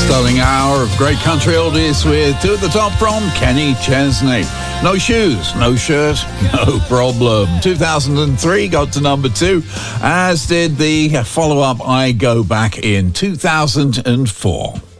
Sterling hour of great country oldies with two at the top from Kenny Chesney. No shoes, no shirt, no problem. 2003 got to number 2, as did the follow-up I Go Back in 2004.